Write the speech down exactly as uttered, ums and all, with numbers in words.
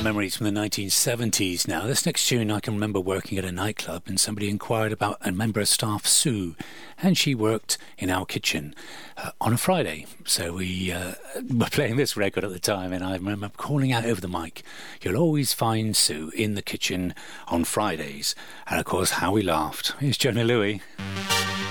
memories from the nineteen seventies now. This next tune, I can remember working at a nightclub and somebody inquired about a member of staff, Sue, and she worked in our kitchen uh, on a Friday. So we uh, were playing this record at the time, and I remember calling out over the mic, "You'll always find Sue in the kitchen on Fridays." And of course, how we laughed. Here's Jona Lewie.